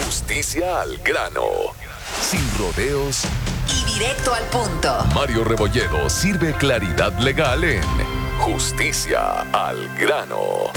Justicia al grano. Sin rodeos y directo al punto. Mario Rebolledo sirve claridad legal en Justicia al grano.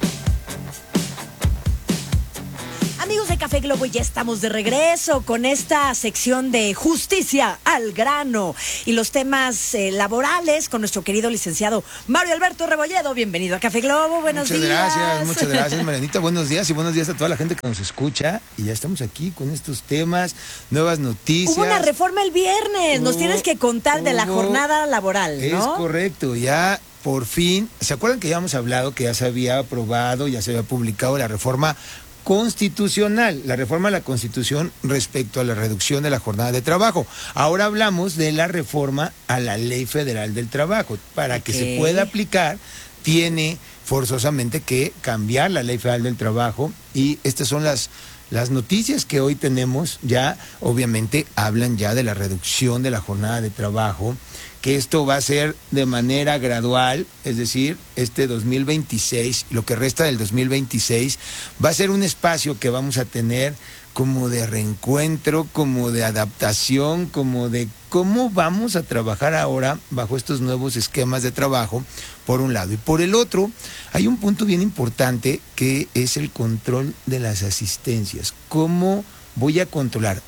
Amigos de Café Globo, ya estamos de regreso con esta sección de Justicia al grano y los temas laborales con nuestro querido licenciado Mario Alberto Rebolledo. Bienvenido a Café Globo, buenos días. Muchas gracias, Marianita. Buenos días y buenos días a toda la gente que nos escucha. Y ya estamos aquí con estos temas, nuevas noticias. Hubo una reforma el viernes, nos tienes que contar de la jornada laboral, ¿no? Es correcto, ya por fin, ¿se acuerdan que ya hemos hablado que ya se había aprobado, ya se había publicado la reforma constitucional, la reforma a la Constitución respecto a la reducción de la jornada de trabajo? Ahora hablamos de la reforma a la Ley Federal del Trabajo. Para que se pueda aplicar, tiene forzosamente que cambiar la Ley Federal del Trabajo, y estas son las noticias que hoy tenemos. Ya obviamente hablan ya de la reducción de la jornada de trabajo, que esto va a ser de manera gradual, es decir, este 2026, lo que resta del 2026, va a ser un espacio que vamos a tener como de reencuentro, como de adaptación, como de cómo vamos a trabajar ahora bajo estos nuevos esquemas de trabajo, por un lado. Y por el otro, hay un punto bien importante que es el control de las asistencias. ¿Cómo voy a controlar?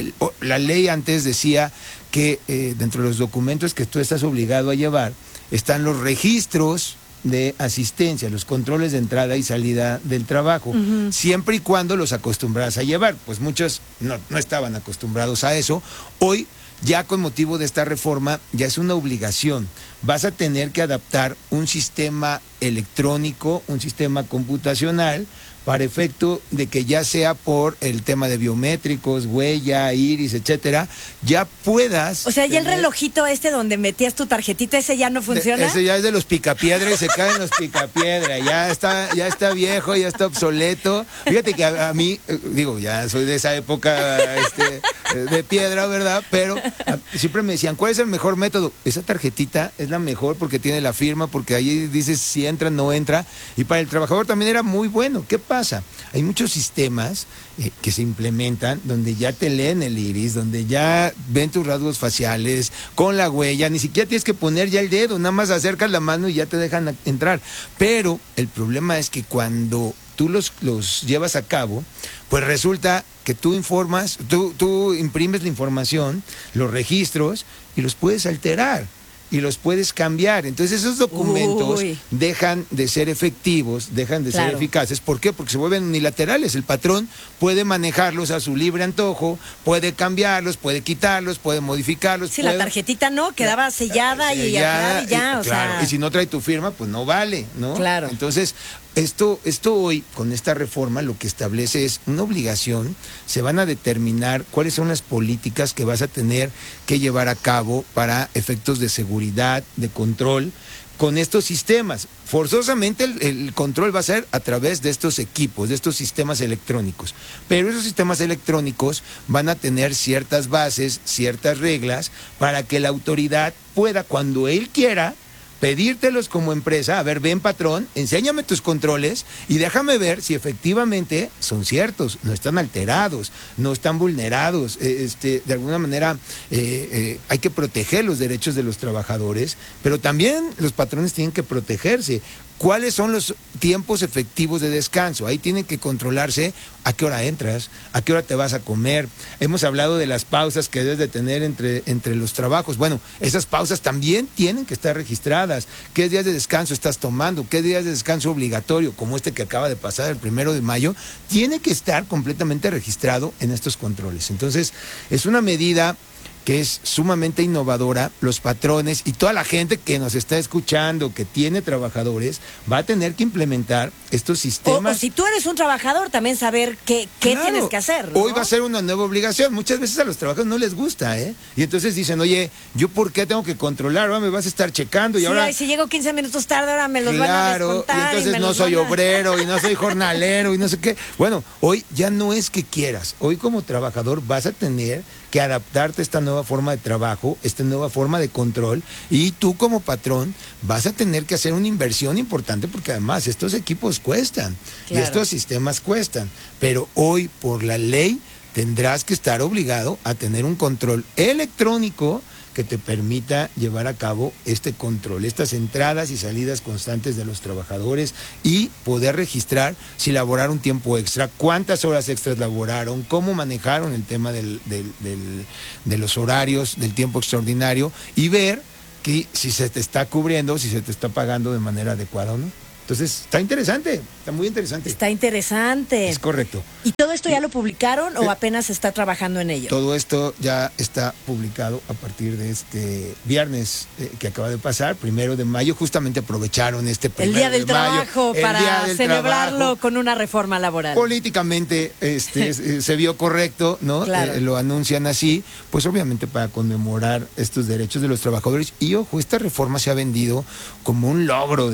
La ley antes decía que dentro de los documentos que tú estás obligado a llevar están los registros de asistencia, los controles de entrada y salida del trabajo, siempre y cuando los acostumbras a llevar. Pues muchos no estaban acostumbrados a eso. Hoy, ya con motivo de esta reforma, ya es una obligación. Vas a tener que adaptar un sistema electrónico, un sistema computacional, para efecto de que ya sea por el tema de biométricos, huella, iris, etcétera, ya puedas... O sea, ya el relojito donde metías tu tarjetita, ¿ese ya no funciona? Ese ya es de los picapiedra y se caen los picapiedra. Ya está viejo, ya está obsoleto. Fíjate que a mí, digo, ya soy de esa época de piedra, ¿verdad? Pero siempre me decían, ¿cuál es el mejor método? Esa tarjetita es la mejor porque tiene la firma, porque ahí dices si entra, no entra. Y para el trabajador también era muy bueno. ¿Qué pasa? Hay muchos sistemas que se implementan donde ya te leen el iris, donde ya ven tus rasgos faciales con la huella, ni siquiera tienes que poner ya el dedo, nada más acercas la mano y ya te dejan entrar. Pero el problema es que cuando tú los llevas a cabo, pues resulta que tú informas, tú imprimes la información, los registros, y los puedes alterar y los puedes cambiar. Entonces esos documentos dejan de ser efectivos, dejan de ser eficaces. ¿Por qué? Porque se vuelven unilaterales. El patrón puede manejarlos a su libre antojo, puede cambiarlos, puede quitarlos, puede modificarlos. Sí, la tarjetita quedaba sellada y ya, claro, o sea... y si no trae tu firma, pues no vale, ¿no? Claro. Entonces, esto hoy, con esta reforma, lo que establece es una obligación. Se van a determinar cuáles son las políticas que vas a tener que llevar a cabo para efectos de seguridad, de control, con estos sistemas. Forzosamente el control va a ser a través de estos equipos, de estos sistemas electrónicos. Pero esos sistemas electrónicos van a tener ciertas bases, ciertas reglas, para que la autoridad pueda, cuando él quiera, pedírtelos como empresa. A ver, ven patrón, enséñame tus controles y déjame ver si efectivamente son ciertos, no están alterados, no están vulnerados. De alguna manera hay que proteger los derechos de los trabajadores, pero también los patrones tienen que protegerse. ¿Cuáles son los tiempos efectivos de descanso? Ahí tienen que controlarse a qué hora entras, a qué hora te vas a comer. Hemos hablado de las pausas que debes de tener entre los trabajos. Bueno, esas pausas también tienen que estar registradas. ¿Qué días de descanso estás tomando? ¿Qué días de descanso obligatorio, como este que acaba de pasar el 1 de mayo? Tiene que estar completamente registrado en estos controles. Entonces, es una medida que es sumamente innovadora. Los patrones y toda la gente que nos está escuchando, que tiene trabajadores, va a tener que implementar estos sistemas. O si tú eres un trabajador, también saber qué tienes que hacer, ¿no? Hoy va a ser una nueva obligación. Muchas veces a los trabajadores no les gusta, y entonces dicen, oye, ¿yo por qué tengo que controlar? Ahora me vas a estar checando y ahora... si llego 15 minutos tarde, ahora me los van a descontar. Y entonces no soy obrero y no soy jornalero y no sé qué. Bueno, hoy ya no es que quieras. Hoy como trabajador vas a tener que adaptarte a esta nueva nueva forma de trabajo, esta nueva forma de control, y tú como patrón vas a tener que hacer una inversión importante porque además estos equipos cuestan y estos sistemas cuestan, pero hoy por la ley tendrás que estar obligado a tener un control electrónico que te permita llevar a cabo este control, estas entradas y salidas constantes de los trabajadores y poder registrar si laboraron tiempo extra, cuántas horas extras laboraron, cómo manejaron el tema de los horarios, del tiempo extraordinario y ver que si se te está cubriendo, si se te está pagando de manera adecuada o no. Entonces, está interesante, está muy interesante. Está interesante. Es correcto. ¿Y todo esto ya lo publicaron o apenas se está trabajando en ello? Todo esto ya está publicado a partir de este viernes que acaba de pasar, 1 de mayo. Justamente aprovecharon este 1 el Día del de mayo, Trabajo para celebrarlo trabajo. Con una reforma laboral. Políticamente se vio correcto, ¿no? Claro. Lo anuncian así, pues obviamente para conmemorar estos derechos de los trabajadores. Y ojo, esta reforma se ha vendido como un logro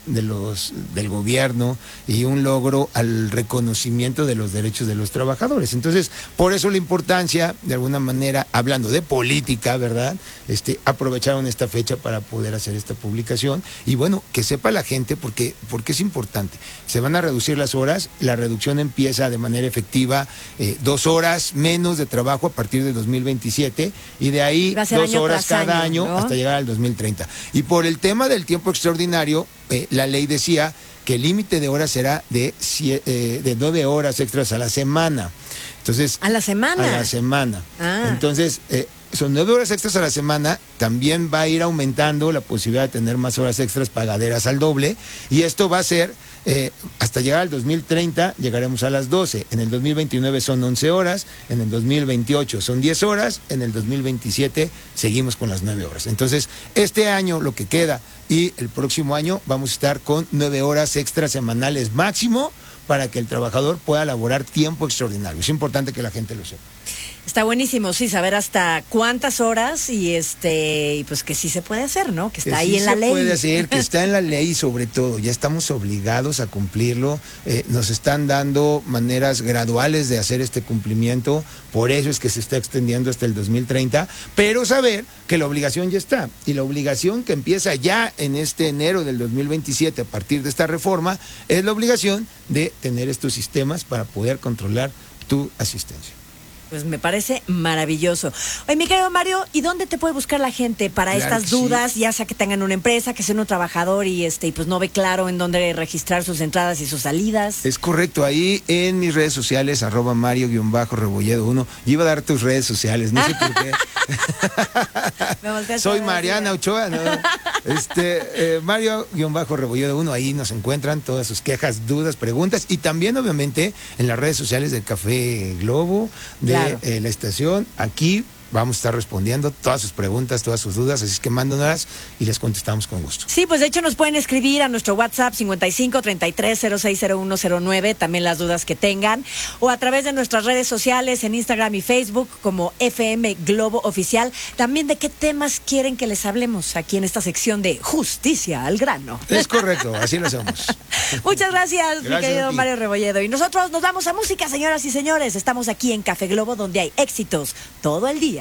del gobierno y un logro al reconocimiento de los derechos de los trabajadores. Entonces, por eso la importancia, de alguna manera, hablando de política, ¿verdad? Aprovecharon esta fecha para poder hacer esta publicación y bueno, que sepa la gente porque es importante. Se van a reducir las horas, la reducción empieza de manera efectiva, 2 horas menos de trabajo a partir de 2027 y de ahí 2 horas cada año, ¿no? Hasta llegar al 2030. Y por el tema del tiempo extraordinario, la ley decía que el límite de horas será de 9 horas extras a la semana. Entonces, ¿a la semana? A la semana. Ah. Entonces, son 9 horas extras a la semana, también va a ir aumentando la posibilidad de tener más horas extras pagaderas al doble, y esto va a ser, hasta llegar al 2030, llegaremos a las 12, en el 2029 son 11 horas, en el 2028 son 10 horas, en el 2027 seguimos con las 9 horas. Entonces, este año lo que queda y el próximo año vamos a estar con 9 horas extras semanales máximo para que el trabajador pueda laborar tiempo extraordinario. Es importante que la gente lo sepa. Está buenísimo, sí, saber hasta cuántas horas y pues que sí se puede hacer, ¿no? Que está ahí en la ley. Se puede hacer, que está en la ley y sobre todo, ya estamos obligados a cumplirlo. Nos están dando maneras graduales de hacer este cumplimiento, por eso es que se está extendiendo hasta el 2030, pero saber que la obligación ya está. Y la obligación que empieza ya en este enero del 2027 a partir de esta reforma es la obligación de tener estos sistemas para poder controlar tu asistencia. Pues me parece maravilloso. Oye, mi querido Mario, ¿y dónde te puede buscar la gente para Claro estas que dudas? Ya sea que tengan una empresa, que sean un trabajador y pues no ve claro en dónde registrar sus entradas y sus salidas. Es correcto, ahí en mis redes sociales, @Mario_Rebolledo1. Yo iba a dar tus redes sociales, no sé por qué. Soy Mariana Ochoa, ¿no? Mario_Rebolledo1, ahí nos encuentran todas sus quejas, dudas, preguntas, y también obviamente en las redes sociales del Café Globo, de la estación. Aquí vamos a estar respondiendo todas sus preguntas, todas sus dudas, así es que mándanoslas y les contestamos con gusto. Sí, pues de hecho nos pueden escribir a nuestro WhatsApp 5533060109, también las dudas que tengan, o a través de nuestras redes sociales en Instagram y Facebook como FM Globo Oficial. También de qué temas quieren que les hablemos aquí en esta sección de Justicia al Grano. Es correcto, así lo hacemos. Muchas gracias, mi querido a ti. Mario Rebolledo. Y nosotros nos vamos a música, señoras y señores. Estamos aquí en Café Globo, donde hay éxitos todo el día.